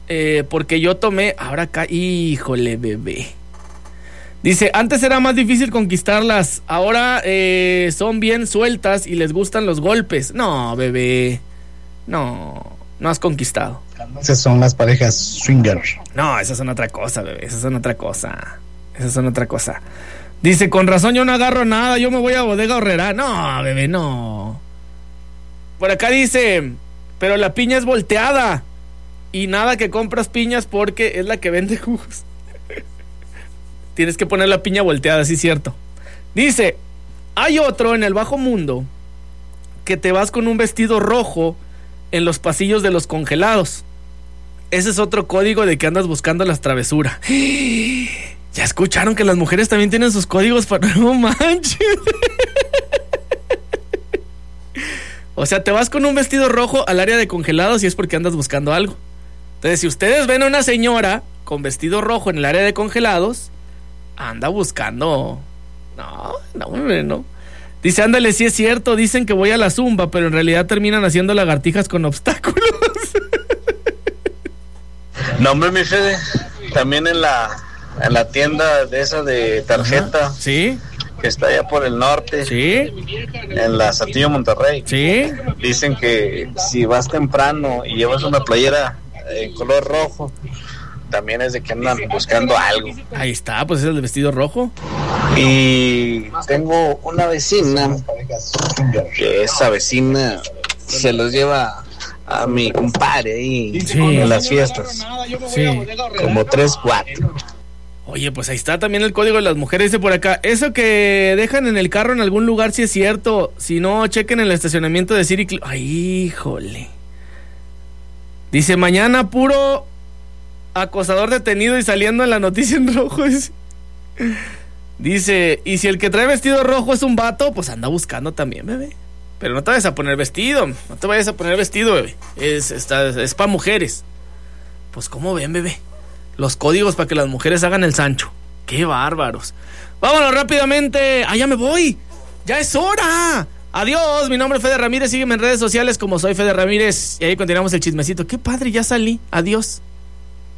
porque yo tomé, ahora acá, híjole, bebé. Dice, antes era más difícil conquistarlas, ahora son bien sueltas y les gustan los golpes. No, bebé, no has conquistado. Esas son las parejas swinger. No, esas son otra cosa, bebé, esas son otra cosa. Dice, con razón yo no agarro nada, yo me voy a Bodega Horrera. No, bebé, no. Por acá dice, pero la piña es volteada. Y nada que compras piñas porque es la que vende jugos. Tienes que poner la piña volteada, sí, cierto. Dice, hay otro en el bajo mundo que te vas con un vestido rojo en los pasillos de los congelados. Ese es otro código de que andas buscando las travesuras. ¿Ya escucharon que las mujeres también tienen sus códigos para... No manches. O sea, te vas con un vestido rojo al área de congelados y es porque andas buscando algo. Entonces, si ustedes ven a una señora con vestido rojo en el área de congelados, anda buscando... No. Dice, ándale, sí es cierto, dicen que voy a la zumba, pero en realidad terminan haciendo lagartijas con obstáculos. No, hombre, mi Fede, también en la tienda de esa de tarjeta. Ajá, sí. Que está allá por el norte. Sí. En la Saltillo Monterrey. Sí. Dicen que si vas temprano y llevas una playera en color rojo, también es de que andan buscando algo. Ahí está, pues es el de vestido rojo. Y tengo una vecina, que esa vecina se los lleva a mi compadre ahí, sí, en las fiestas. Sí. Como 3, 4. Oye, pues ahí está también el código de las mujeres. Dice por acá, eso que dejan en el carro en algún lugar sí es cierto. Si no, chequen el estacionamiento de City Club. Ay, híjole. Dice, mañana puro acosador detenido y saliendo en la noticia en rojo. Dice, y si el que trae vestido rojo es un vato, pues anda buscando también, bebé. Pero no te vayas a poner vestido. No te vayas a poner vestido, bebé. Es para mujeres. Pues, ¿cómo ven, bebé? Los códigos para que las mujeres hagan el Sancho. ¡Qué bárbaros! ¡Vámonos rápidamente! ¡Ah, ya me voy! ¡Ya es hora! ¡Adiós! Mi nombre es Fede Ramírez. Sígueme en redes sociales como soy Fede Ramírez. Y ahí continuamos el chismecito. ¡Qué padre! Ya salí. ¡Adiós!